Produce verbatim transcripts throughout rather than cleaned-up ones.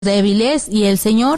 débiles, y el Señor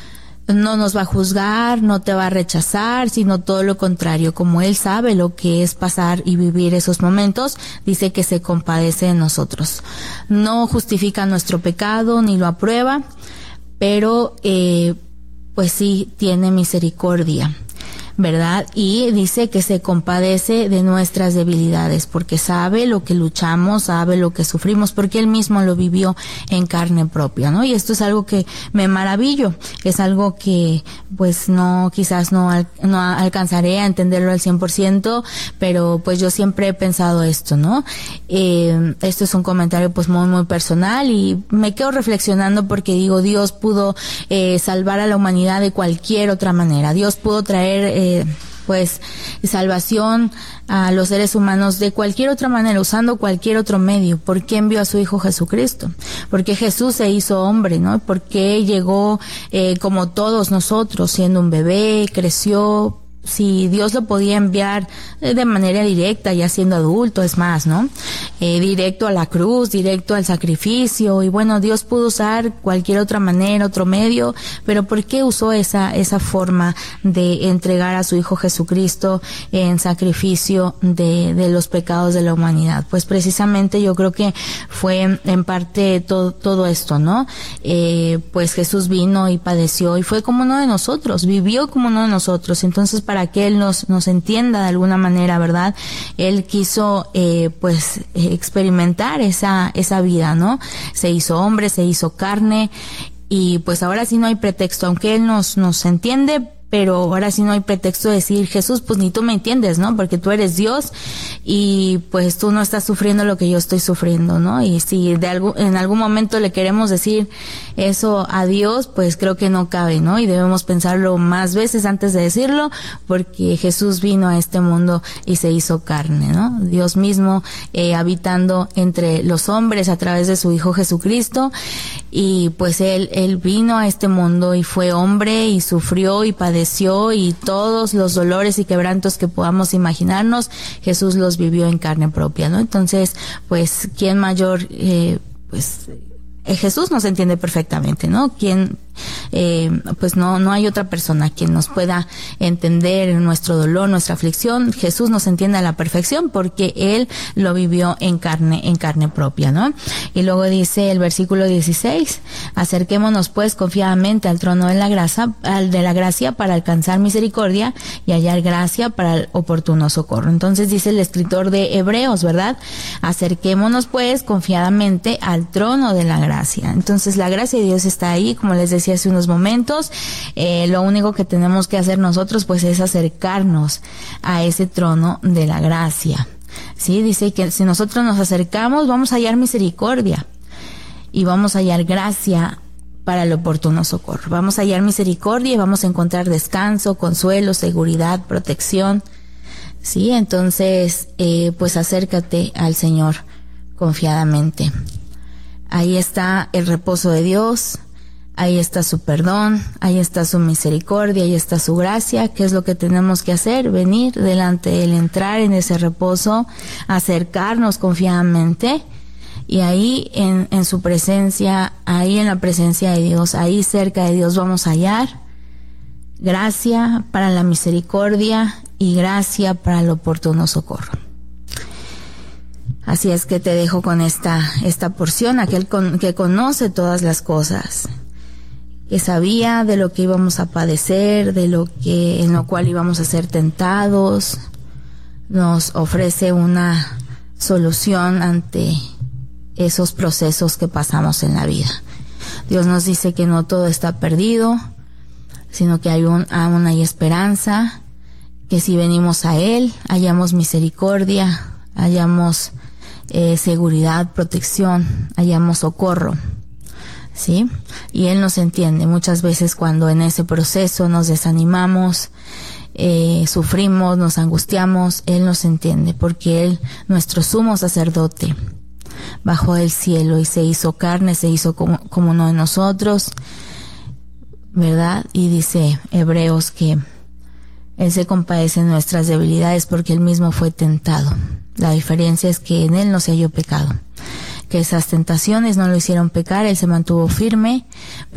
no nos va a juzgar, no te va a rechazar, sino todo lo contrario. Como Él sabe lo que es pasar y vivir esos momentos, dice que se compadece de nosotros. No justifica nuestro pecado ni lo aprueba, pero eh, pues sí tiene misericordia, ¿verdad? Y dice que se compadece de nuestras debilidades, porque sabe lo que luchamos, sabe lo que sufrimos, porque Él mismo lo vivió en carne propia, ¿no? Y esto es algo que me maravillo, es algo que pues no, quizás no, al, no alcanzaré a entenderlo al cien por ciento, pero pues yo siempre he pensado esto, ¿no? Eh, esto es un comentario pues muy, muy personal, y me quedo reflexionando porque digo, Dios pudo eh, salvar a la humanidad de cualquier otra manera. Dios pudo traer eh, pues salvación a los seres humanos de cualquier otra manera, usando cualquier otro medio. ¿Por qué envió a su Hijo Jesucristo? Porque Jesús se hizo hombre, ¿no? Porque llegó eh, como todos nosotros, siendo un bebé, creció. Si Dios lo podía enviar de manera directa, ya siendo adulto, es más, ¿no? Eh, directo a la cruz, directo al sacrificio, y bueno, Dios pudo usar cualquier otra manera, otro medio, pero ¿por qué usó esa, esa forma de entregar a su Hijo Jesucristo en sacrificio de, de los pecados de la humanidad? Pues precisamente yo creo que fue en parte todo, todo esto, ¿no? Eh, pues Jesús vino y padeció y fue como uno de nosotros, vivió como uno de nosotros. Entonces, para que Él nos, nos entienda de alguna manera, ¿verdad? Él quiso, eh, pues, experimentar esa, esa vida, ¿no? Se hizo hombre, se hizo carne, y pues ahora sí no hay pretexto, aunque Él nos, nos entiende, pero ahora sí no hay pretexto de decir, Jesús, pues ni tú me entiendes, ¿no? Porque tú eres Dios y pues tú no estás sufriendo lo que yo estoy sufriendo, ¿no? Y si de algún, en algún momento le queremos decir eso a Dios, pues creo que no cabe, ¿no? Y debemos pensarlo más veces antes de decirlo, porque Jesús vino a este mundo y se hizo carne, ¿no? Dios mismo eh, habitando entre los hombres a través de su Hijo Jesucristo, y pues Él, Él vino a este mundo y fue hombre y sufrió y padeció, y todos los dolores y quebrantos que podamos imaginarnos, Jesús los vivió en carne propia, ¿no? Entonces, pues, ¿quién mayor, eh, pues, eh, Jesús nos entiende perfectamente, ¿no? ¿Quién, eh, pues no, no hay otra persona quien nos pueda entender nuestro dolor, nuestra aflicción? Jesús nos entiende a la perfección porque Él lo vivió en carne, en carne propia, ¿no? Y luego dice el versículo dieciséis, acerquémonos pues confiadamente al trono de la gracia, al de la gracia para alcanzar misericordia y hallar gracia para el oportuno socorro. Entonces dice el escritor de Hebreos, ¿verdad? Acerquémonos pues confiadamente al trono de la gracia. Entonces la gracia de Dios está ahí, como les decía hace unos momentos. Eh, lo único que tenemos que hacer nosotros pues es acercarnos a ese trono de la gracia. Sí, dice que si nosotros nos acercamos vamos a hallar misericordia y vamos a hallar gracia para el oportuno socorro. Vamos a hallar misericordia y vamos a encontrar descanso, consuelo, seguridad, protección. Sí, entonces eh, pues acércate al Señor confiadamente. Ahí está el reposo de Dios. Ahí está su perdón, ahí está su misericordia, ahí está su gracia. ¿Qué es lo que tenemos que hacer? Venir delante de Él, entrar en ese reposo, acercarnos confiadamente, y ahí en, en su presencia, ahí en la presencia de Dios, ahí cerca de Dios vamos a hallar gracia para la misericordia y gracia para el oportuno socorro. Así es que te dejo con esta, esta porción, aquel con, que conoce todas las cosas, que sabía de lo que íbamos a padecer, de lo que, en lo cual íbamos a ser tentados, nos ofrece una solución ante esos procesos que pasamos en la vida. Dios nos dice que no todo está perdido, sino que hay un, aún hay esperanza, que si venimos a Él, hallamos misericordia, hallamos eh, seguridad, protección, hallamos socorro. ¿Sí? Y Él nos entiende. Muchas veces cuando en ese proceso nos desanimamos, eh, sufrimos, nos angustiamos, Él nos entiende, porque Él, nuestro sumo sacerdote, bajó del cielo y se hizo carne, se hizo como, como uno de nosotros, ¿verdad? Y dice Hebreos que Él se compadece de nuestras debilidades porque Él mismo fue tentado. La diferencia es que en Él no se halló pecado. que esas tentaciones no lo hicieron pecar, él se mantuvo firme.